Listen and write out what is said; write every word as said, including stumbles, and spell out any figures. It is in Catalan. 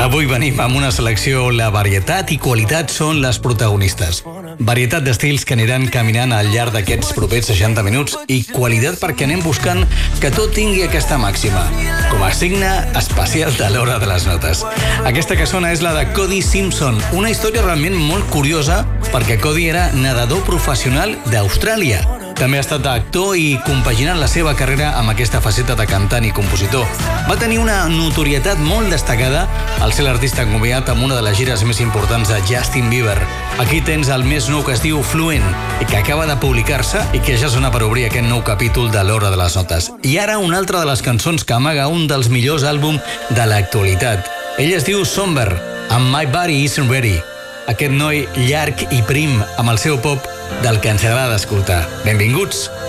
Avui venim amb una selecció on la varietat i qualitat són les protagonistes. Varietat d'estils que aniran caminant al llarg d'aquests propers seixanta minuts i qualitat perquè anem buscant que tot tingui aquesta màxima, com a signe especial de l'hora de les notes. Aquesta que sona és la de Cody Simpson, una història realment molt curiosa perquè Cody era nedador professional d'Austràlia. També ha estat actor i compaginant la seva carrera amb aquesta faceta de cantant i compositor. Va tenir una notorietat molt destacada al ser l'artista convidat amb una de les gires més importants de Justin Bieber. Aquí tens el més nou que es diu Fluent i que acaba de publicar-se i que ja sona per obrir aquest nou capítol de l'Hora de les Notes. I ara una altra de les cançons que amaga un dels millors àlbums de l'actualitat. Ell es diu Somber, amb My Body Isn't Ready. Aquest noi llarg i prim amb el seu pop del que ens agrada escoltar. Benvinguts